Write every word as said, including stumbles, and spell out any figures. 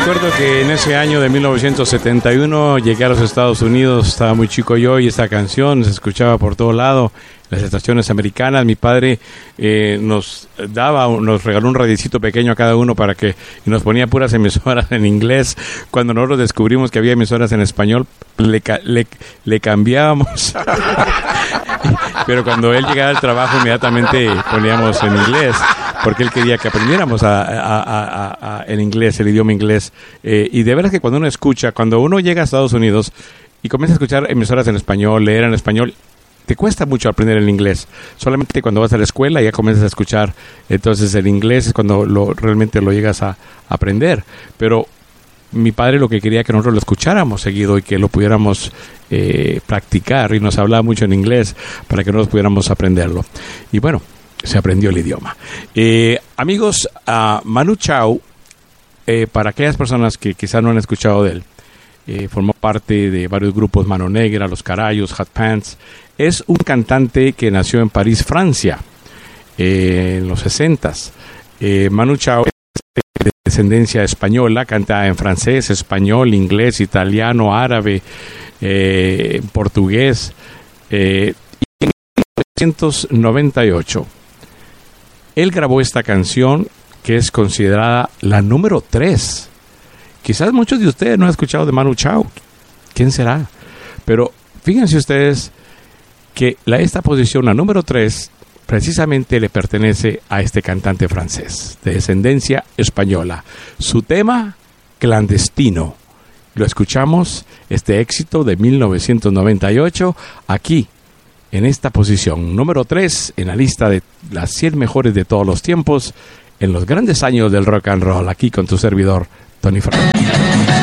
recuerdo que en ese año de mil novecientos setenta y uno llegué a los Estados Unidos, estaba muy chico yo y esta canción se escuchaba por todo lado, las estaciones americanas. Mi padre eh, nos daba, nos regaló un radiecito pequeño a cada uno para que y nos ponía puras emisoras en inglés. Cuando nosotros descubrimos que había emisoras en español, le, le, le cambiábamos. Pero cuando él llegaba al trabajo inmediatamente poníamos en inglés, porque él quería que aprendiéramos a, a, a, a, a el inglés, el idioma inglés. Eh, y de veras que cuando uno escucha, cuando uno llega a Estados Unidos y comienza a escuchar emisoras en español, leer en español, te cuesta mucho aprender el inglés. Solamente cuando vas a la escuela ya comienzas a escuchar. Entonces el inglés es cuando lo, realmente lo llegas a, a aprender. Pero mi padre lo que quería que nosotros lo escucháramos seguido y que lo pudiéramos eh, practicar, y nos hablaba mucho en inglés para que nosotros pudiéramos aprenderlo. Y bueno, se aprendió el idioma. Eh, amigos, uh, Manu Chao, eh, para aquellas personas que quizás no han escuchado de él, eh, formó parte de varios grupos, Mano Negra, Los Carayos, Hot Pants. Es un cantante que nació en París, Francia, eh, en los sesentas. Eh, Manu Chao es de descendencia española, canta en francés, español, inglés, italiano, árabe, eh, portugués. Eh, y en mil novecientos noventa y ocho, él grabó esta canción que es considerada la número tres. Quizás muchos de ustedes no han escuchado de Manu Chao. ¿Quién será? Pero fíjense ustedes que la, esta posición, la número tres, precisamente le pertenece a este cantante francés, de descendencia española. Su tema, Clandestino. Lo escuchamos, este éxito de mil novecientos noventa y ocho, aquí, en esta posición, número tres, en la lista de las cien mejores de todos los tiempos, en los grandes años del rock and roll, aquí con tu servidor, Tony Frank.